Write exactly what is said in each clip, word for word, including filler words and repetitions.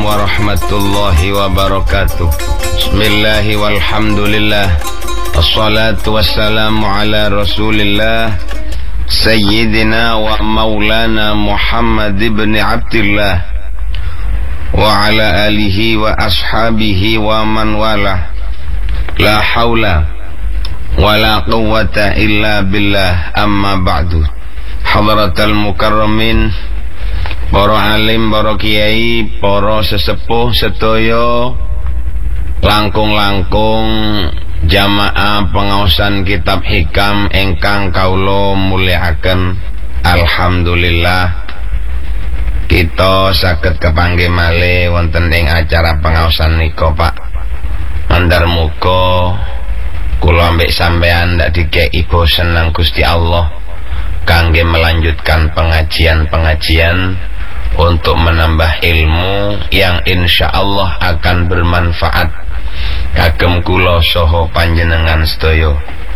warahmatullahi wabarakatuh. Bismillahi walhamdulillah. Assalatu wassalamu ala rasulillah Sayyidina wa maulana Muhammad ibn Abdillah wa ala alihi wa ashabihi wa man wala. La hawla wa la quwwata illa billah, amma ba'du. Hadratal mukarramin, para alim, para kiai, para sesepuh sedaya, langkung-langkung jamaah pengaosan kitab hikam ingkang kawula mulyakaken. Alhamdulillah kita saged kepanggih malih wonten ing acara pengaosan nika, Pak. Mandar muga kula ambek sampean ndak dikei bosen nang Gusti Allah kangge melanjutkan pengajian-pengajian untuk menambah ilmu yang insya Allah akan bermanfaat kagem kula saha panjenengan sedaya.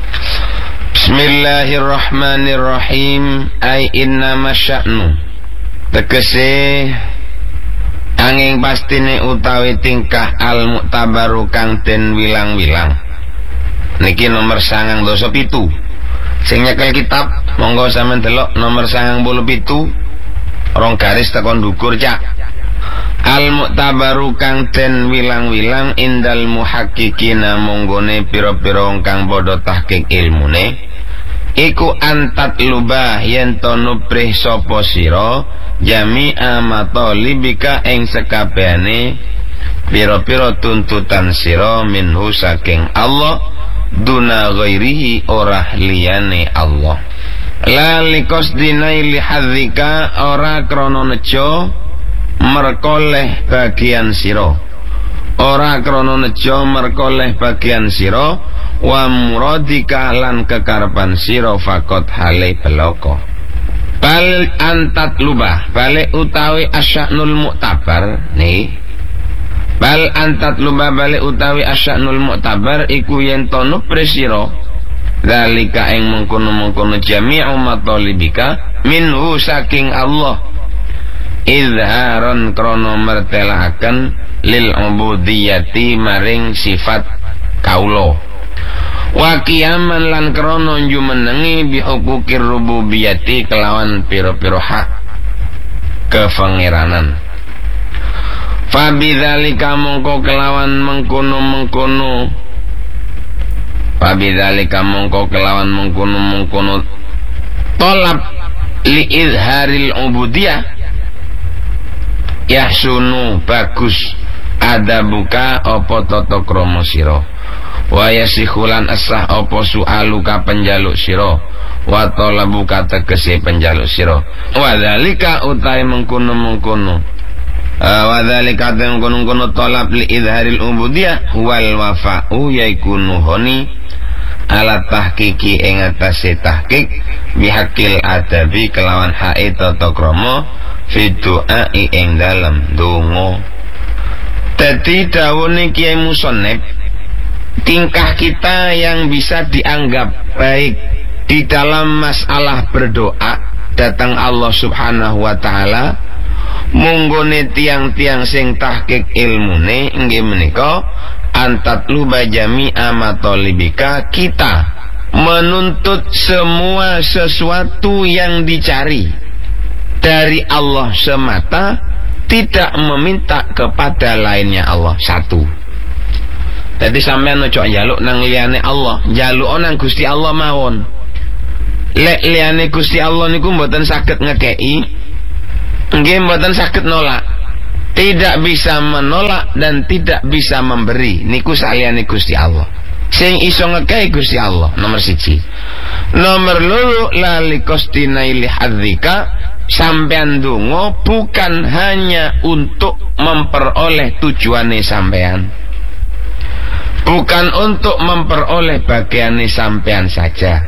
Bismillahirrahmanirrahim. Ai inna masya'nu, tegese angin pastine utawi tingkah al-mu'tabaru kang den wilang-wilang. Niki nomor sangang dosa pitu. Sing nyekel kitab monggo sampean delok nomor sangang puluh pitu, rong garis tekan ndukur cak. Al-mu'tabaru kang den wilang-wilang indal muhakkikina monggone pira-pira kang padha tahqiq ilmune iku antat lubah yen to nuprih sapa sira jami'a matalibika ing sekabehane pira-pira tuntutan sira minhu saking Allah duna ghairihi ora liyane Allah. La liqasdina li hadzika, ora krana nejo merkoleh bagian sira, ora krana nejo merkoleh bagian sira wa muradika lan kekarepan sira fakot hale belaka. Bal antat lubah balik utawi asya'nul mu'tabar nih. Bal antat lubah balik utawi asya'nul mu'tabar iku yen to nupre sira zalika ing mengkono-mengkono jami'u matalibika minhu saking Allah izharon krono mertelaaken lil ubudiyati maring sifat kaulo wa qiyaman lan krono jumenengi bihukukir rububiyati kelawan piro-piro hak kepangeranan. Fabidzalika mongko kelawan mengkono-mengkono Fabidzalika mongko kelawan mengkono-mengkono tolab li izharil ubudiyah yahsunu bagus ada buka opo toto kromo siro wa yasikulan asah opo su'aluka penjaluk siro wa tolabuka tegesi penjaluk siro wadhalika utai mengkono-mengkono uh, wadhalika utai mengkono-mengkono tolab li izharil ubudiyah wal wafa'u yaikunu honi ala tahkiki ing atase tahkik bihakil adabi kelawan hae toto kromo fidu'ai ing dalam donga. Dadi dawuhe Kiai Musannif, tingkah kita yang bisa dianggap baik di dalam masalah berdoa datang Allah subhanahu wa ta'ala munggone tiang-tiang sing tahqiq ilmune inggih menika antat luba jami'a matalibika, kita menuntut semua sesuatu yang dicari dari Allah semata, tidak meminta kepada lainnya Allah. Satu. Jadi sampean ojo njaluk nang liyane Allah, njaluk nang Gusti Allah mawon. Lek liyane Gusti Allah niku mboten saged ngekeki, nggih mboten saged nolak. Tidak bisa menolak dan tidak bisa memberi niku saliyane Gusti Allah. Sing iso ngekeki Gusti Allah nomor siji. Nomor loro la liqasdina li hadzika, sampean donga bukan hanya untuk memperoleh tujuane sampean, bukan untuk memperoleh bagiane sampean saja.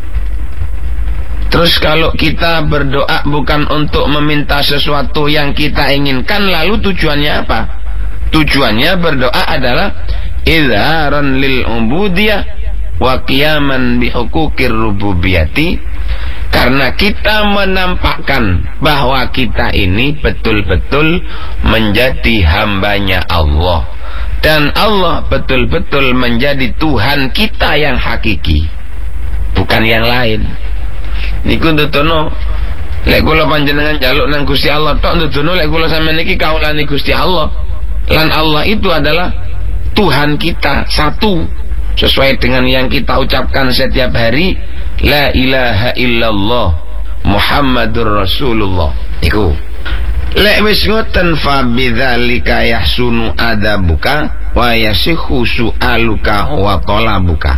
Terus kalau kita berdoa bukan untuk meminta sesuatu yang kita inginkan, lalu tujuannya apa? Tujuannya berdoa adalah izharan lil ubudiyah wa qiyaman bi hukukir rububiyati, Karena kita menampakkan bahwa kita ini betul-betul menjadi hambanya Allah, dan Allah betul-betul menjadi Tuhan kita yang hakiki, bukan yang lain. Niku ndudono lek kula panjenengan jaluk nang Gusti Allah tok, ndudono lek kula sampeyan iki kaulane Gusti Allah. Lan Allah itu adalah Tuhan kita satu, sesuai dengan yang kita ucapkan setiap hari, la ilaha illallah Muhammadur Rasulullah. Iku lek wis ngoten fa bidzalika yahsunu adabuka wa yasihu su'aluka wa talabuka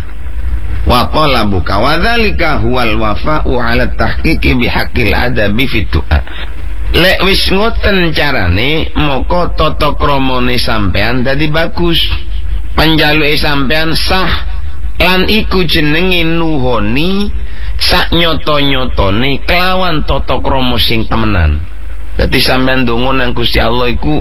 wa talabuka wa dzalika huwal wafa'u 'ala tahqiqi bihaqqil adabi fit du'a. Lek wis ngoten carane, moko tata kramane sampean dadi bagus, panjaluke sampean sah, lan iku jenenge nuhoni sak nyoto-nyotone kelawan tata krama sing temenan. Dadi sampean ndonga nang Gusti Allah iku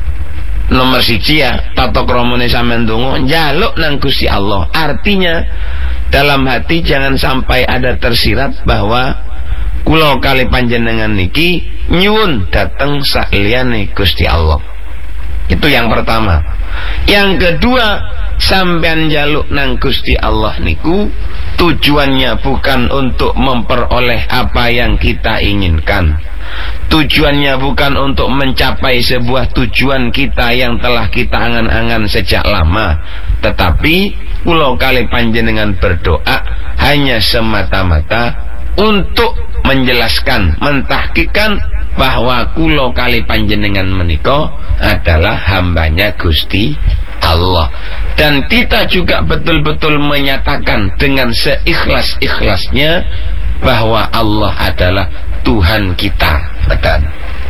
nomor siji ya, tata kramane sampean ndonga njaluk nang Gusti Allah. Artinya dalam hati jangan sampai ada tersirat bahwa kula kali panjenengan niki nyuwun dateng sakliyane Gusti Allah. Itu yang pertama. Yang kedua, sampean njaluk nang Gusti Allah niku tujuannya bukan untuk memperoleh apa yang kita inginkan. Tujuannya bukan untuk mencapai sebuah tujuan kita yang telah kita angan-angan sejak lama, tetapi kula kali panjenengan berdoa hanya semata-mata untuk menjelaskan, mentahkikan bahwa kula kali panjenengan menika adalah hambanya Gusti Allah, dan kita juga betul-betul menyatakan dengan seikhlas-ikhlasnya bahwa Allah adalah Tuhan kita. Betul.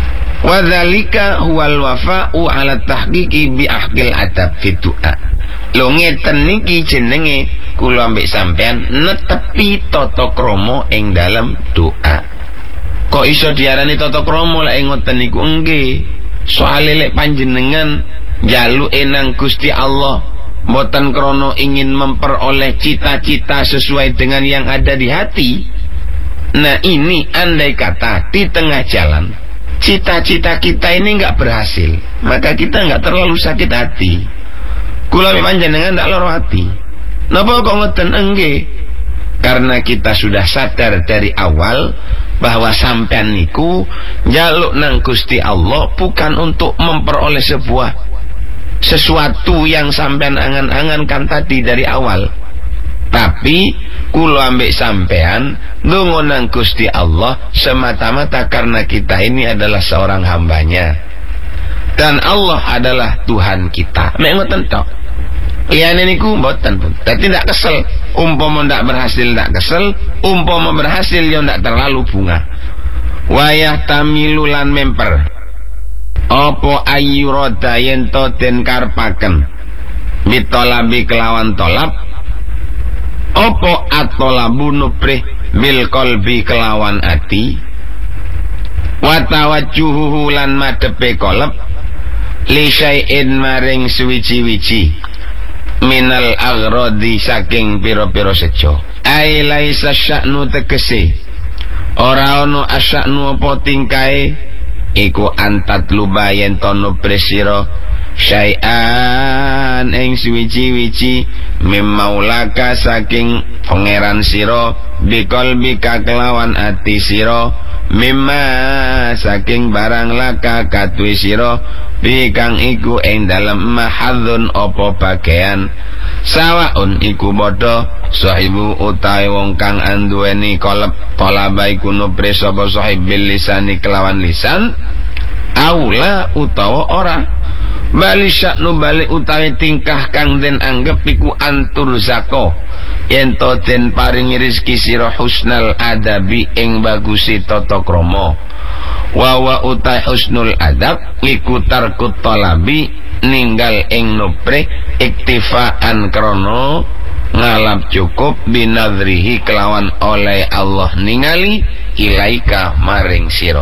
Wa dzalika huwal wafa'u 'ala tahqiqi bi ahqil adab fi du'a. Lho ngeten niki jenenge kula ambek sampean netepi tata krama ing dalam doa. Kok iso diarani tata krama lek ngoten niku? Nggih, soale lek panjenengan njaluke nang Gusti Allah mboten krana ingin memperoleh cita-cita sesuai dengan yang ada di hati. Nah ini andai kata di tengah jalan cita-cita kita ini nggak berhasil, maka kita nggak terlalu sakit hati. Kula panjenengan ndak loro hati. Napa kok ngoten? Enggih, karena kita sudah sadar dari awal bahwa sampean niku njaluk nang Gusti Allah bukan untuk memperoleh sebuah sesuatu yang sampean angan-angankan tadi dari awal, tapi kula ambek sampean ndonga nang Gusti Allah semata-mata karena kita ini adalah seorang hambanya dan Allah adalah Tuhan kita. Mek ngoten tok. Liyane niku mboten pun. Dadi ndak kesel. Umpama ndak berhasil ndak kesel, umpama berhasil yo ndak terlalu bunga. Wayah tamilulan memper. Apa ayyurada yen to den karpaken. Bitolabi kelawan tolab. Apa atolabu nubrih bil qalbi kelawan ati. Wa tawajjuhu lan madhepe kolep li syai'in maring suwiji-wiji minal aghradi saking pira-pira sejo. Ai laisa sya'nu tegese ora ono asya'nu apa tingkae iku antat lubayen tono presira syai'an ing suwiji-wiji mimmaulaka saking pangeran sira biqalbika kelawan ati sira mimma saking barang laka katui sira bi kang iku ing dalem mahadzun apa bagian sawaun iku padha sahibu utahe wong kang anduweni kolep talaba iku nupre sapa sahibil lisani kelawan lisan aula utawa ora bali sya'nu bali utahe tingkah kang den anggep iku antur zako yen to den paringi rezeki sira husnal adabi ing bagusi tata krama wa wa utai husnul adab iku tarkut talabi ninggal ing nupre iktifaan krono ngalap cukup binadrihi kelawan oleh Allah ningali ilaika maring sira.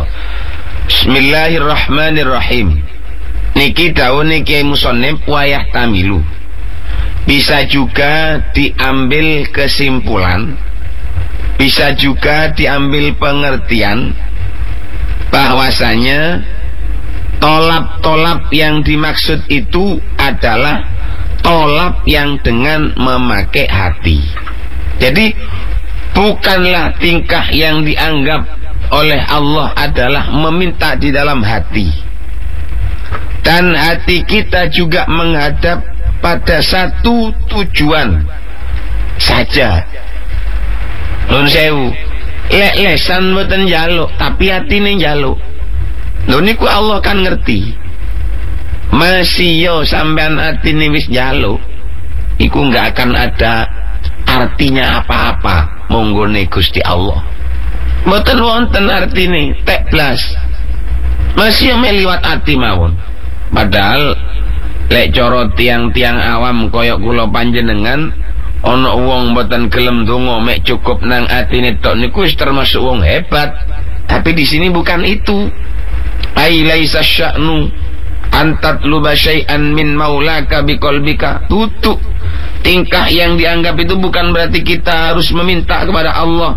Bismillahirrahmanirrahim. Niki daune Kiai Musonib wayah tamilu. Bisa juga diambil kesimpulan Bisa juga diambil pengertian bahwasanya tolap-tolap yang dimaksud itu adalah tolap yang dengan memakai hati. Jadi bukanlah tingkah yang dianggap oleh Allah adalah meminta di dalam hati, dan hati kita juga menghadap pada satu tujuan saja. Nun sewu, lek lesan mboten njaluk tapi atine njaluk. Lho niku Allah kan ngerti. Masih yo sampean atine wis njaluk, iku nggak akan ada artinya apa-apa monggone Gusti Allah. Mboten wonten artine tek blas. Masih yo liwat ati mawon. Padahal lek cara tiang-tiang awam koyok kula panjenengan, ana wong mboten gelem donga mek cukup nang atine tok niku wis termasuk wong hebat. Tapi di sini bukan itu. Ai laisa sya'nu antatluba syai'an min maulaka biqalbika. Tutup. Tingkah yang dianggap itu bukan berarti kita harus meminta kepada Allah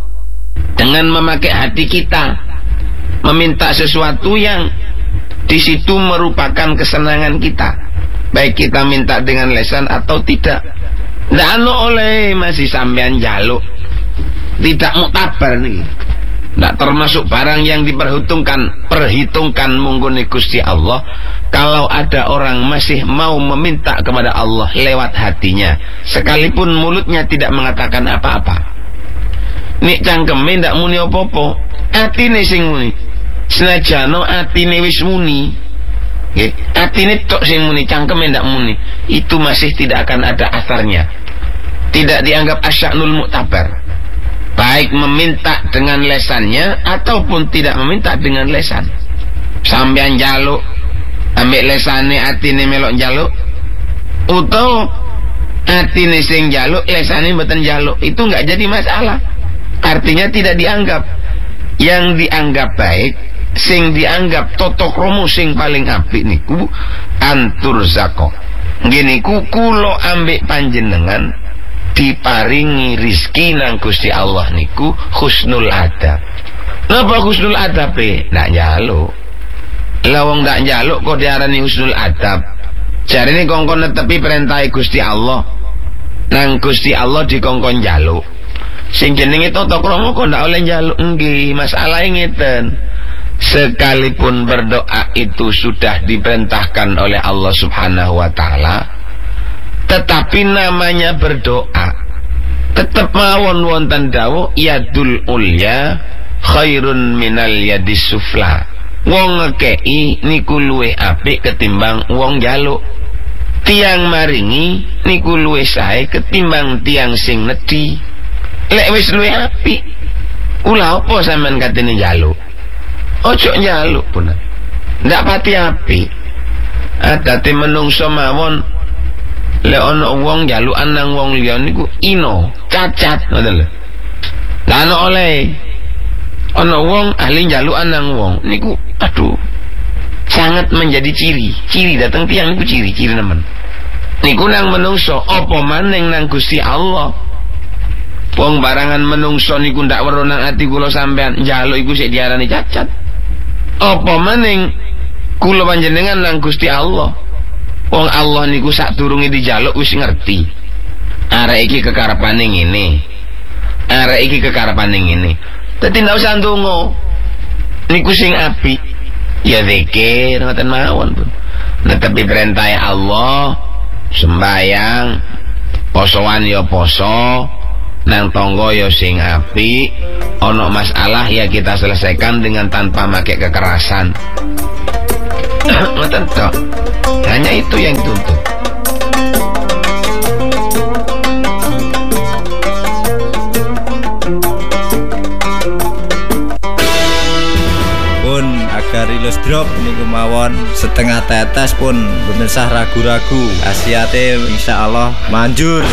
dengan memakai hati kita, meminta sesuatu yang di situ merupakan kesenangan kita, baik kita minta dengan lesan atau tidak. Nggak anu oleh masih sampean jaluk, tidak muktabar nih, nggak termasuk barang yang diperhitungkan perhitungkan mungguni Gusti Allah. Kalau ada orang masih mau meminta kepada Allah lewat hatinya, sekalipun mulutnya tidak mengatakan apa-apa, nek cangkeme ndak muni apa-apa, atine sing muni. Senajano atine wis muni, nggih, atine tok sing muni, cangkeme ndak muni, itu masih tidak akan ada asarnya. Tidak dianggap asya'nul muktabar, baik meminta dengan lesannya ataupun tidak meminta dengan lesan. Sampean njaluk ambek lesane atine melok njaluk, utawa atine sing njaluk lesane mboten njaluk, itu enggak jadi masalah. Artinya tidak dianggap. Yang dianggap baik, sing dianggap toto kromo sing paling apik niku antur zako. Ngene ku kula ambek panjenengan diparingi rizki nang Gusti Allah niku husnul adab. Napa husnul adab e? Ndak njaluk. Lah wong ndak njaluk kok diarani husnul adab. Jarine kongkon netepi perintah Gusti Allah. Nang Gusti Allah dikongkon njaluk. Sing jenenge tata krama kok ndak oleh njaluk. Nggih, masalahe ngeten. Sekalipun berdoa itu sudah diperintahkan oleh Allah Subhanahu wa taala, tetapi namanya berdoa tetap mawon wonten dawuh yadul ulya khairun minal yadis sufla. Wong ngekei niku luwih apik ketimbang wong njaluk. Tiang maringi niku luwih sae ketimbang tiang sing nedhi. Lek wis luwih apik, ula apa sampean katene njaluk? Ojo njaluk pun. Ndak pati apik. Adate menungso mawon lek ana wong njalukan nang wong liya niku ino, cacat ngoten lho. Lah ana oleh ana wong ahli njalukan nang wong niku aduh sangat menjadi ciri. Ciri dateng tiang niku ciri-ciri nemen. Niku nang menungso apa maning nang Gusti Allah. Wong barangan menungso niku ndak weruh nang ati kula sampean njaluk iku sik diarani cacat. Apa maning kula panjenengan nang Gusti Allah. Wong Allah niku sadurunge dijaluk wis ngerti. Arek iki kekarepane ngene. Arek iki kekarepane ngene. Dadi ndak usah ndonga. Niku sing apik. Ya zikir ngoten mawon, Pun. Netepi perintah Allah, sembayang, posoan ya poso, nang tangga ya sing apik. Ono masalah ya kita selesaikan dengan tanpa pakai kekerasan. Ngoten tok. Hanya itu yang dituntut. Pun agar ilus drop niku mawon setengah tetes pun bener sah ragu-ragu. Khasiate insyaallah manjur.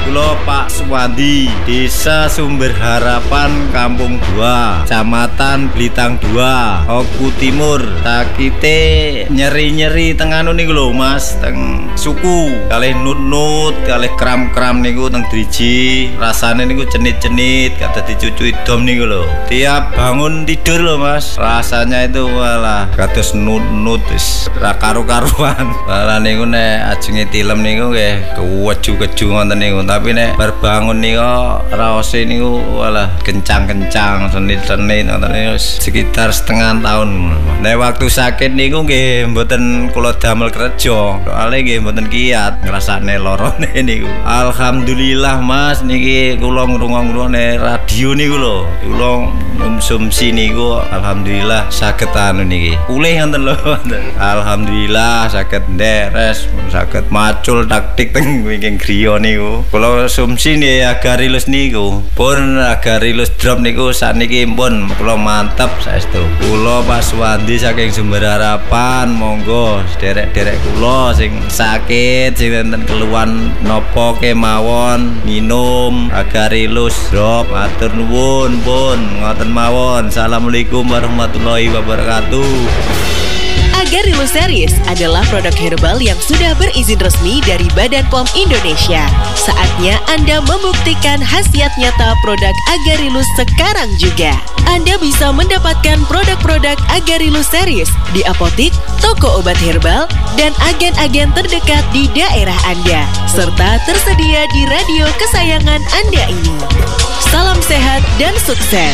Kula Pak Suwandi, Desa Sumber Harapan Kampung dua, Kecamatan Blitang dua, Oku Timur. Sakite nyeri-nyeri teng anu niku lho Mas, teng suku, kalih nut-nut, kalih kram-kram niku teng driji. Rasane niku cenit-cenit, kata dicucui dom niku lho. Tiap bangun tidur lho Mas, rasanya itu walah kados nut-nut wis ra karu-karuan. Walah niku nek ajenge tilem niku nggih keweju-keju ngoten niku, tapi nek bar bangun niku raose niku walah kencang-kencang, senit-senit ngoten niku sekitar setengah tahun. Nek waktu sakit niku nggih mboten kula damel kerja, soalnya nggih mboten kiat ngrasakne lorone niku. Alhamdulillah Mas niki kula ngrungok-ngrungokne radio niku lho. Kula nyumsumsi niku alhamdulillah saged anu niki. Pulih ngoten lho. Alhamdulillah saged nderes, saged macul taktik teng wingking griya niku. Kula sumsi nih Agarilus niku. Pun Agarilus drop niku sakniki pun kula mantep saestu. Kula Pak Suwandi saking Sumber Harapan, monggo derek-derek kula sing sakit, sing enten keluhan napa kemawon minum Agarilus drop. Matur nuwun pun ngoten mawon. Assalamualaikum warahmatullahi wabarakatuh. Agarilus Series adalah produk herbal yang sudah berizin resmi dari Badan P O M Indonesia. Saatnya Anda membuktikan khasiat nyata produk Agarilus sekarang juga. Anda bisa mendapatkan produk-produk Agarilus Series di apotik, toko obat herbal, dan agen-agen terdekat di daerah Anda, serta tersedia di radio kesayangan Anda ini. Salam sehat dan sukses.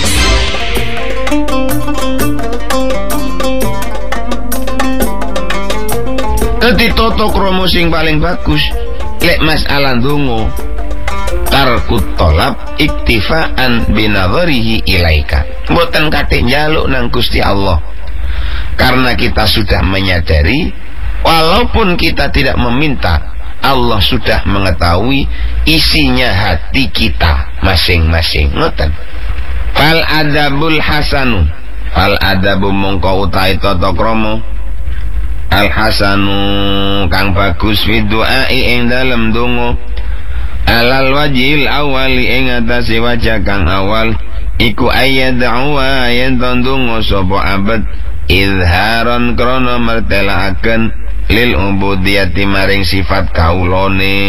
Dadi toto kromo sing paling bagus lek masalah ndonga tarkut tolab iktifaan binadharihi ilaika. Mboten kate njaluk nang Gusti Allah, karena kita sudah menyadari walaupun kita tidak meminta, Allah sudah mengetahui isinya hati kita masing-masing. Ngoten. Fal adabul hasanu, fal adabu mongko utahe tata krama al hasanu kang bagus fi du'ai ing dalem donga alal wajil awali ing atase wajah kang awal iku ayyad'uwa yen donga sapa abad izharon krana mertelaaken lil ubudiyati maring sifat kaulane.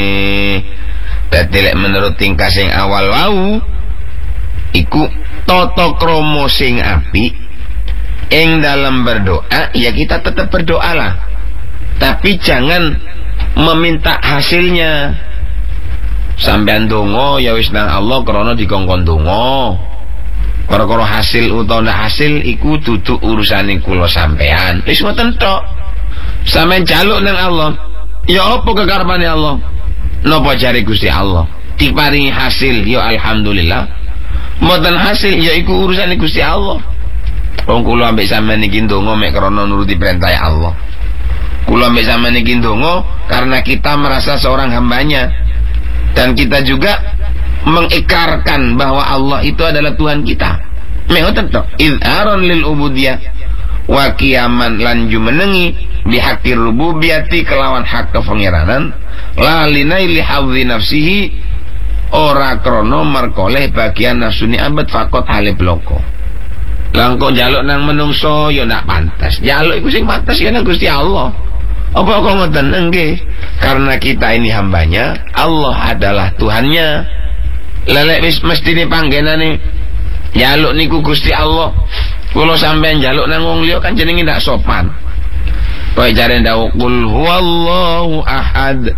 Dadi lek menurut tingkah sing awal wau iku tata krama sing apik. Ing dalam berdoa, ya kita tetap berdoalah, tapi jangan meminta hasilnya. Sampean donga ya wis nang Allah krana dikongkon donga. Perkara hasil utawa ndak hasil iku dudu urusane kula sampean. Wis ngoten tok. Sampeyan jaluk nang Allah, ya apa kekarepane Allah? Napa jare Gusti Allah? Diparingi hasil, ya alhamdulillah. Mboten hasil, ya iku urusane Gusti Allah. Wong kula ambek sampeyan iki ndonga mek krana nuruti perintah Allah. Kula ambek sampeyan iki ndonga karena kita merasa seorang hambanya, dan kita juga mengikrarkan bahwa Allah itu adalah Tuhan kita. Mek ngoten to. Izharon lil ubudiyah wa qiyaman lan jumenengi bihaqqir rububiyati kelawan hak kepangeranan la linaili hadzi nafsihi ora krana merkoleh bagian nafsuni abad fakot halib loko. Langkok jaluk nang menungso ya ndak pantas. Jaluk iku sing pantas ya nang Gusti Allah. Apa kok ngoten? Nggih. Karena kita ini hambanya, Allah adalah Tuhannya. Lelek wis mestine panggenane jaluk niku Gusti Allah. Kula sampean jaluk nang wong liya kan jenenge ndak sopan. Kaya jare ndawuh qul huwallahu ahad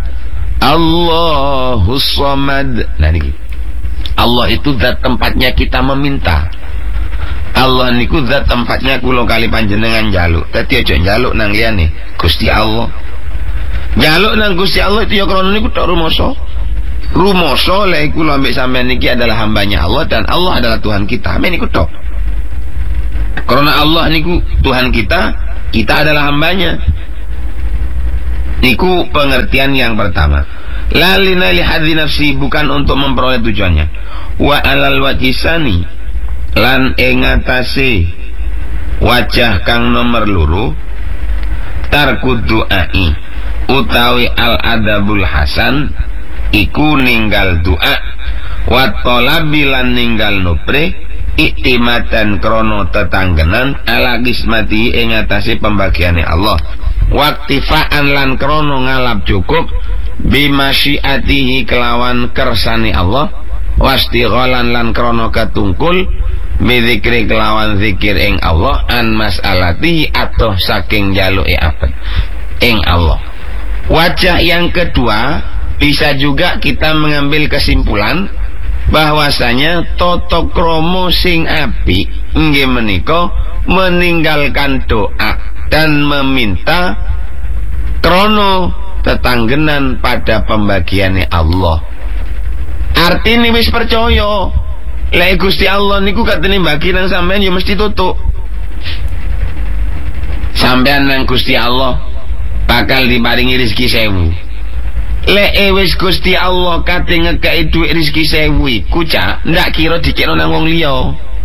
Allahus samad. Nah niki. Allah itu zat tempatnya kita meminta. Allah niku zat tempatnya kula kali panjenengan jaluk. Dadi aja njaluk nang liyane Gusti Allah. Njaluk nang Gusti Allah itu ya krana niku tok rumoso. Rumoso lek kula ambek sampean niki adalah hambanya Allah dan Allah adalah Tuhan kita. Men niku tok. Karena Allah niku Tuhan kita, kita adalah hambanya. Niku pengertian yang pertama. La lina li hadzi nafsi, bukan untuk memperoleh tujuannya. Wa alal wajhisani, lan ing atase wajah kang nomor loro tarku du'ai utawi al adabul hasan iku ninggal doa wa talabilan ninggal nupre iktimatan krono tetanggenan ala kismati ing atase pembagiane Allah waktifaan lan krono ngalap cukup bimasyiatihi kelawan kersane Allah wastighalan lan krono ketungkul bidzikri kelawan zikir ing Allah an mas'alatihi atau saking jaluke apet ing Allah. Wajah yang kedua, bisa juga kita mengambil kesimpulan bahwasanya tata krama sing apik inggih menika meninggalkan doa dan meminta krono tetanggenan pada pembagiannya Allah. Artine wis percaya lek Gusti Allah niku katene bagi nang sampean ya mesti tutuk. Sampean nang Gusti Allah bakal diparingi rezeki sewu. Lek wis Gusti Allah kate ngekeki dhuwit rezeki sewu iku cak ndak kira dikekno nang wong liya.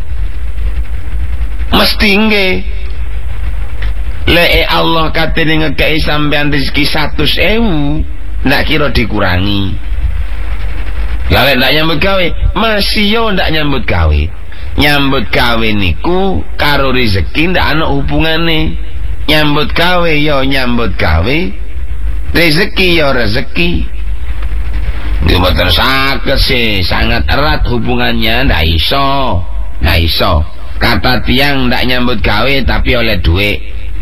Mesti nggih. Lek Allah kate ngekeki sampean rezeki seratus ribu ndak kira dikurangi. Lah lek ndak nyambut gawe, masih yo ndak nyambut gawe. Nyambut gawe niku karo rezeki ndak ana hubungane. Nyambut gawe yo nyambut gawe, rezeki yo rezeki. Nggih mboten saged sih, sangat erat hubungannya, ndak iso. Ndak iso. Kata tiang ndak nyambut gawe tapi oleh duit.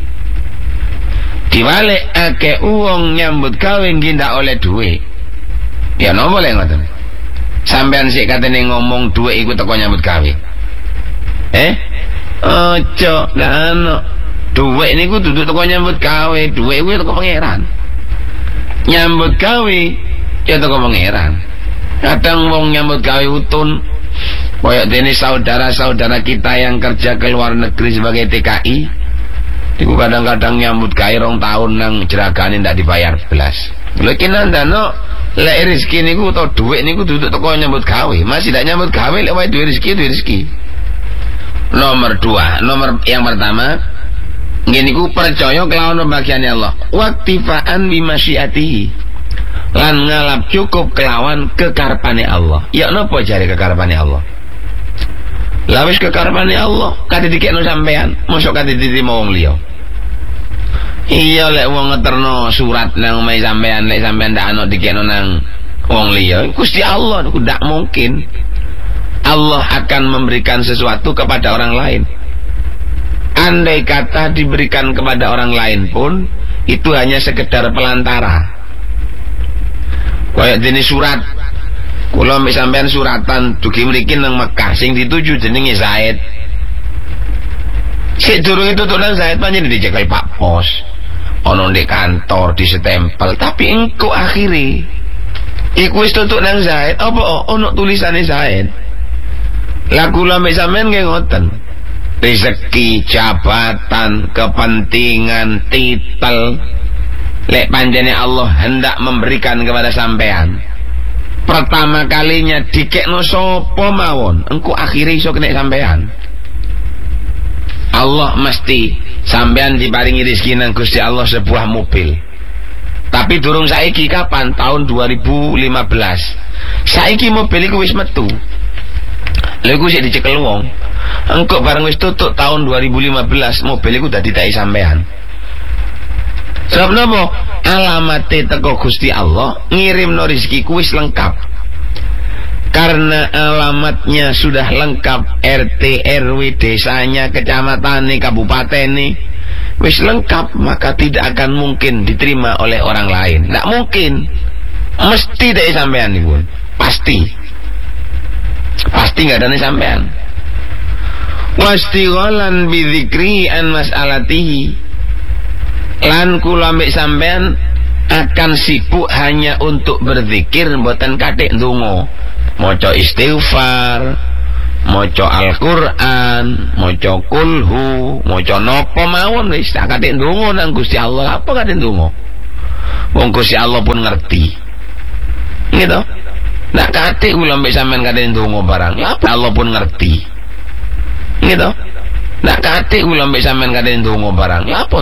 Diwale akeh uang nyambut gawe nggih ndak oleh duit. Ya nopo lek ngoten. Sampean sik katene ngomong duit iku teko nyambut gawe. Eh? Ojo lan duit niku dudu teko nyambut gawe, duit kuwi teko pangeran. Nyambut gawe ya teko pangeran. Kadang wong nyambut gawe utun koyo dene saudara-saudara kita yang kerja ke luar negeri sebagai T K I. Iku kadang-kadang nyambut gawe rong tahun nang jeragane ndak dibayar belas. Lha iki nandano lek rezeki niku utawa dhuwit niku duduk teko nyambut gawe, masih ndak nyambut gawe lek wae duwe rezeki duwe rezeki. Nomor dua, nomor yang pertama ngene niku percaya kelawan pembagiane Allah. Waktifaan bimasyiatihi. Lan ngalap cukup kelawan kekarepane Allah. Ya napa jare kekarepane Allah? Lah wis kekarepane Allah, kate dikekno sampean, mosok kate diterima wong liya. Iya lek wong ngeterno surat nang omahe sampean lek sampean ndak ana dikekno nang wong liya, Gusti Allah niku ndak mungkin. Allah akan memberikan sesuatu kepada orang lain. Andai kata diberikan kepada orang lain pun itu hanya sekedar pelantara. Kayak dene surat. Kula mek sampean suratan dugi mriki nang Mekah sing dituju jenenge Zaid. Sik durung itu tuh nang Zaid panjenengan dicekel Pak Pos. Ono ndek kantor disetempel, tapi engko akhire iku wis tutuk nang Zaid, apa ono tulisane Zaid. Lah kula mek sampean nggih ngoten. Rezeki, jabatan, kepentingan, titel lek panjene Allah hendak memberikan kepada sampean pertama kalinya dikekno sapa mawon engko akhire iso kena sampean. Allah mesti sampean diparingi rezeki nang Gusti Allah sebuah mobil. Tapi durung saiki kapan? Tahun dua ribu lima belas. Saiki mobil iku wis metu. Lha iku sik dicekel wong. Engko bareng wis tutuk tahun dua ribu lima belas mobil iku dadi dai sampean. Sebab napa? Alamate teko Gusti Allah ngirimno rezeki ku wis lengkap. Karena alamatnya sudah lengkap, R T R W desanya, kecamatan, kabupaten nih wis lengkap, maka tidak akan mungkin diterima oleh orang lain. Tidak mungkin. Mesti dari sampean nih pun. Pasti. Pasti nggak ada nih sampean. Wastighalan bidzikri an mas'alatihi. Lan kula mbek sampean akan sibuk hanya untuk berzikir mboten kathik ndonga. Maca istighfar, maca Al-Qur'an, maca kulhu, maca napa mawon wis tak kathik ndonga nang Gusti Allah. Apa kathik ndonga? Wong Gusti Allah pun ngerti. Gitu. Nak kathik kula mbek sampean kathik ndonga barang. Apa Allah pun ngerti. Gitu. Nak kathik kula mbek sampean kathik ndonga barang. Apa